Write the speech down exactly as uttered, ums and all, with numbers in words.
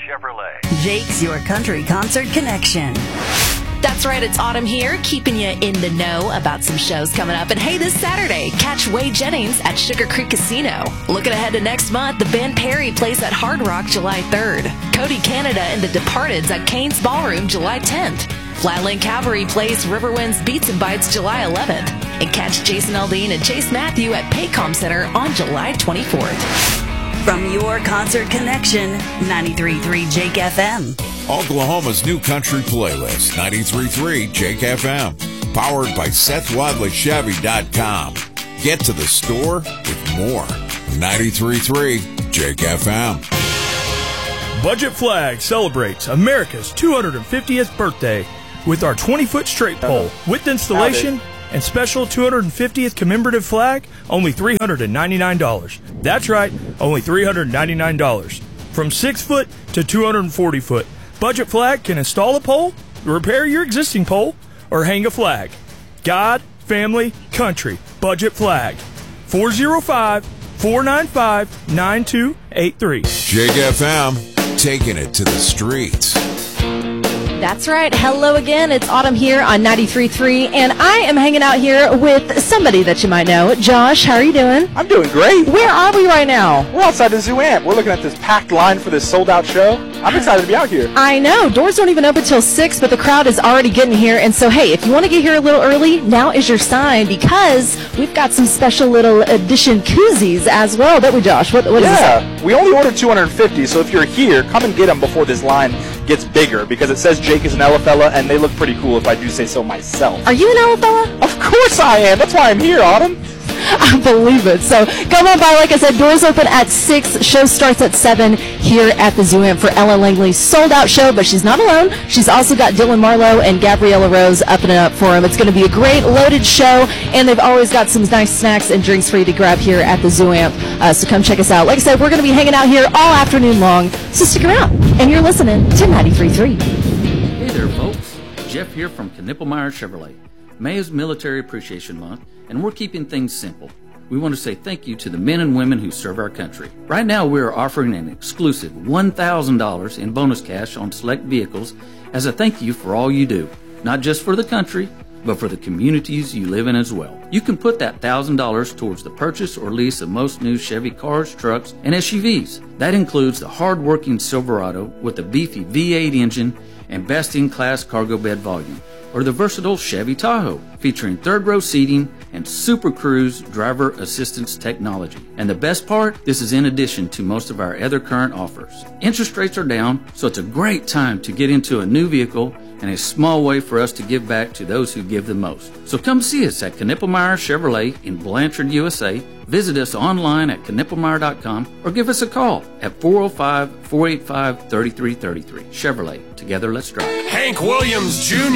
Chevrolet. Jake's Your Country Concert Connection. That's right, it's autumn here, keeping you in the know about some shows coming up. And hey, this Saturday, catch Wade Jennings at Sugar Creek Casino. Looking ahead to next month, the band Perry plays at Hard Rock July third. Cody Canada and the Departeds at Kane's Ballroom July tenth. Flatland Cavalry plays Riverwinds Beats and Bites July eleventh. And catch Jason Aldean and Chase Matthew at Paycom Center on July twenty-fourth. From Your Concert Connection, ninety-three point three Jake F M. Oklahoma's new country playlist, ninety-three point three Jake F M. Powered by Seth Wadley Chevy dot com. Get to the store with more. ninety-three point three Jake F M. Budget Flag celebrates America's two hundred fiftieth birthday with our twenty-foot straight pole with installation and special two hundred fiftieth commemorative flag, only three hundred ninety-nine dollars. That's right, only three hundred ninety-nine dollars. From six foot to two hundred forty foot, Budget Flag can install a pole, repair your existing pole, or hang a flag. God, family, country, Budget Flag. four oh five, four nine five, nine two eight three. Jake F M, taking it to the streets. That's right. Hello again. It's Autumn here on ninety-three point three, and I am hanging out here with somebody that you might know. Josh, how are you doing? I'm doing great. Where are we right now? We're outside the Zoo Amp. We're looking at this packed line for this sold-out show. I'm excited to be out here. I know. Doors don't even open till six, but the crowd is already getting here. And so, hey, if you want to get here a little early, now is your sign, because we've got some special little edition koozies as well, don't we, Josh? What, what yeah, is this? We only ordered two hundred fifty, so if you're here, come and get them before this line gets bigger, because it says Jake is an Elefella, and they look pretty cool if I do say so myself. Are you an Elefella? Of course I am. That's why I'm here, Autumn. I believe it. So come on by. Like I said, doors open at six. Show starts at seven here at the Zoo Amp for Ella Langley's sold-out show. But she's not alone. She's also got Dylan Marlowe and Gabriella Rose up and up for him. It's going to be a great loaded show, and they've always got some nice snacks and drinks for you to grab here at the Zoo Amp. Uh, so come check us out. Like I said, we're going to be hanging out here all afternoon long. So stick around. And you're listening to ninety-three point three. Hey there, folks. Jeff here from Knippelmeyer Chevrolet. May is Military Appreciation Month, and we're keeping things simple. We want to say thank you to the men and women who serve our country. Right now, we are offering an exclusive one thousand dollars in bonus cash on select vehicles as a thank you for all you do, not just for the country, but for the communities you live in as well. You can put that one thousand dollars towards the purchase or lease of most new Chevy cars, trucks, and S U Vs. That includes the hard-working Silverado with a beefy V eight engine and best-in-class cargo bed volume, or the versatile Chevy Tahoe, featuring third-row seating and Super Cruise driver assistance technology. And the best part, this is in addition to most of our other current offers. Interest rates are down, so it's a great time to get into a new vehicle and a small way for us to give back to those who give the most. So come see us at Knippelmeyer Chevrolet in Blanchard, U S A. Visit us online at Knippelmeyer dot com or give us a call at four oh five, four eight five, three three three three. Chevrolet. Together, let's drive. Hank Williams Junior